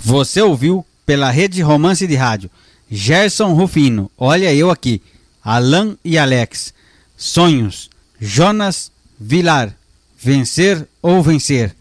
Você ouviu pela Rede Romance de Rádio. Gerson Rufino, olha eu aqui. Alan e Alex. Sonhos. Jonas Vilar. Vencer ou vencer.